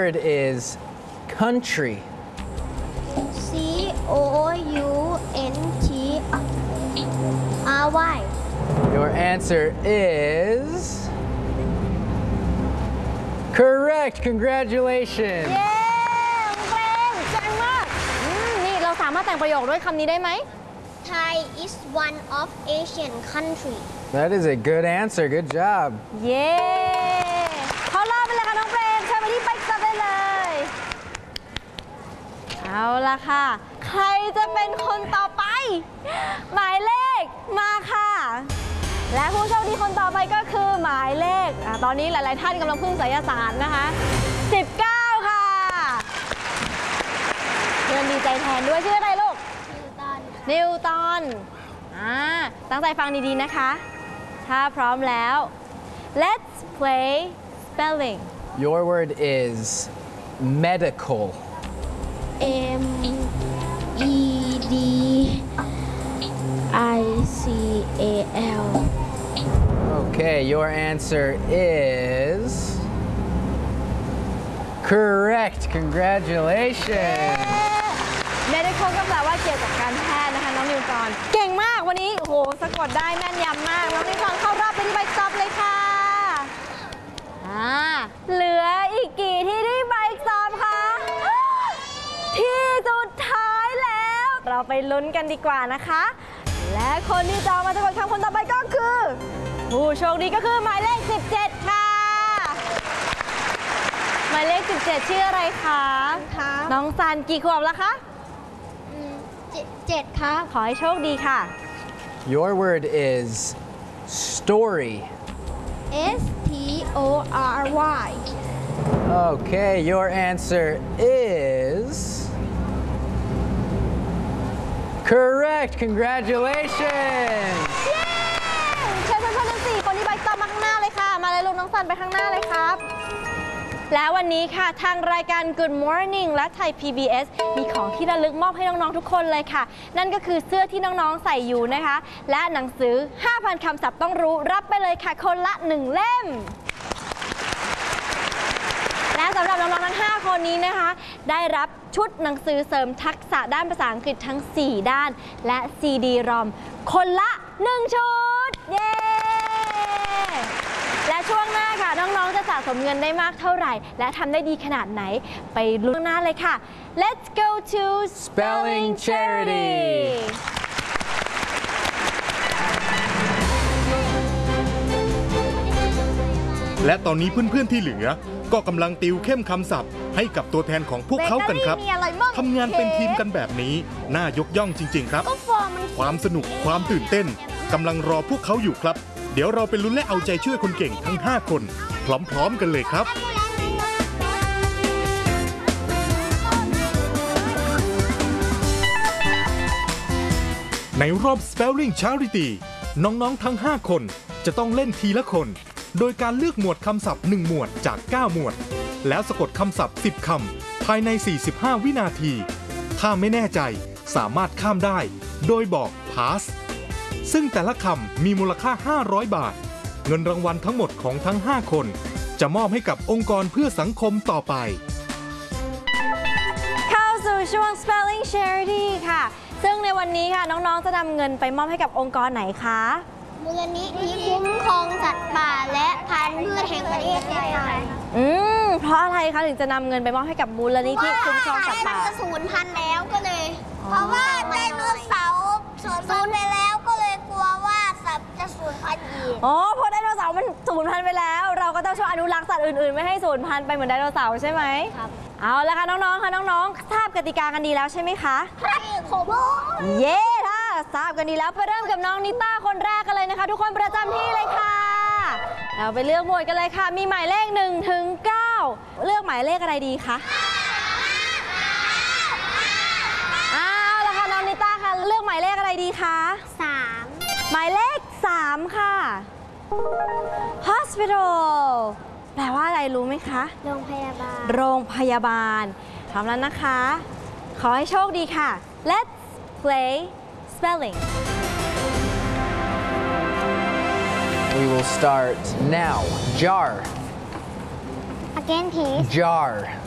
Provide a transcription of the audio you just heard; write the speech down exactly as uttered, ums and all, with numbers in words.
word is country. C O U N T R Y. Your answer is correct. Congratulations. เย้เก่งเจ๋งมากนี่เราสามารถแต่งประโยคด้วยคำนี้ได้ไหม Thai is one of Asian country. That is a good answer. Good job. เย้เข้ารอบไปเลยค่ะน้องเฟรมเชิญไปที่ไปซับได้เลยเอาละค่ะใครจะเป็นคนต่อไป หมายเลขมาค่ะและผู้โชคดีคนต่อไปก็คือหมายเลขอ่ะตอนนี้หลายๆท่านกำลังพึ่งไสยศาสตร์นะคะสิบเก้าค่ะเพื่อนดีใจแทนด้วยชื่ออะไรลูกนิวตันอ่าตั้งใจฟังดีๆนะคะถ้าพร้อมแล้ว let's play spelling Your word is medical. M E D I C A L. Okay, your answer is correct. Congratulations. medical ก็แปลว่าเกี่ยวกับการแพทย์นะคะน้องนิวตันเก่งมากวันนี้โอ้โหสะกดได้แม่นยำมากน้องนิวตันเข้ารอบเป็นใบซับเลยค่ะอ่าเหลืออีกกี่ที่ที่ใบซับคะที่สุดท้ายแล้วเราไปลุ้นกันดีกว่านะคะและคนที่จะมาสะกดคำคนต่อไปก็คือผู้โชคดีก็คือหมายเลขสิบเจ็ดค่ะหมายเลขสิบเจ็ดชื่ออะไรคะน้องซันกี่ขวบแล้วคะเจ็ดครับขอให้โชคดีค่ะ Your word is story. S T O R Y. Okay, your answer is correct. Congratulations. เย้เชิญเพื่อนๆทั้งสี่คนที่ใบตามมาข้างหน้าเลยค่ะมาเลยลูกน้องซันไปข้างหน้าเลยครับ และวันนี้ค่ะทางรายการ Good Morning และไทย พี บี เอส มีของที่ระลึกมอบให้น้องๆทุกคนเลยค่ะนั่นก็คือเสื้อที่น้องๆใส่อยู่นะคะและหนังสือ ห้าพัน คำศัพท์ต้องรู้รับไปเลยค่ะคนละหนึ่งเล่มและสำหรับน้องๆทั้งห้าคนนี้นะคะได้รับชุดหนังสือเสริมทักษะด้านภาษาอังกฤษทั้งสี่ด้านและซี ดี รอมคนละหนึ่งชุดเย้และช่วงหน้าค่ะน้องๆจะสะสมเงินได้มากเท่าไหร่และทำได้ดีขนาดไหนไปลุ้นหน้าเลยค่ะ Let's go to Spelling Charity และตอนนี้เพื่อนๆที่เหลือก็กำลังติวเข้มคำศัพท์ให้กับตัวแทนของพวกเขากันครับทำงานเป็นทีมกันแบบนี้น่ายกย่องจริงๆครับความสนุกความตื่นเต้นกำลังรอพวกเขาอยู่ครับเดี๋ยวเราไปลุ้นและเอาใจช่วยคนเก่งทั้งห้าคนพร้อมๆกันเลยครับในรอบ Spelling Charity น้องๆทั้งห้าคนจะต้องเล่นทีละคนโดยการเลือกหมวดคำศัพท์หนึ่งหมวดจากเก้าหมวดแล้วสะกดคำศัพท์สิบคำภายในสี่สิบห้าวินาทีถ้าไม่แน่ใจสามารถข้ามได้โดยบอก pass ซึ่งแต่ละคำมีมูลค่าห้าร้อยบาทเงินรางวัลทั้งหมดของทั้งห้าคนจะมอบให้กับองค์กรเพื่อสังคมต่อไปเข้าสู่ช่วง Spelling Charity ค่ะซึ่งในวันนี้ค่ะน้องๆจะนำเงินไปมอบให้กับองค์กรไหนคะมูลนิธิคุ้มครองสัตว์ป่าและพันธุ์พืชแห่งประเทศไทยอืมเพราะอะไรคะถึงจะนำเงินไปมอบให้กับมูลนิธิคุ้มครองสัตว์ป่ามันจะสูญพันธุ์แล้วก็เลย เพราะว่าไดโนเสาร์สูญพันธุ์ไปแล้วก็เลยกลัวว่าสัตว์จะสูญพันธุ์อีกอ๋อเพราะไดโนเสาร์มันสูญพันธุ์ไปแล้วเราก็ต้องช่วยอนุรักษ์สัตว์อื่นๆไม่ให้สูญพันธุ์ไปเหมือนไดโนเสาร์ใช่ไหมครับเอาละค่ะน้องๆค่ะน้องๆทราบกติกากันดีแล้วใช่ไหมคะครับผมเย้ค่ะทราบกันดีแล้วไปเริ่มกับน้องนิต้าคนแรกกันเลยนะคะทุกคนประจำที่เลยค่ะเราไปเลือกหมวดกันเลยค่ะมีหมายเลขหนึ่งถึงเก้าเลือกหมายเลขอะไรดีคะเอาละค่ะน้องนิต้าค่ะเลือกหมายเลขอะไรดีคะสามหมายเลขสามค่ะ hospital แปลว่าอะไรรู้ไหมคะโรงพยาบาลโรงพยาบาลพร้อมแล้วนะคะขอให้โชคดีค่ะ Let's play spelling We will start now. Jar. Again, please. Jar.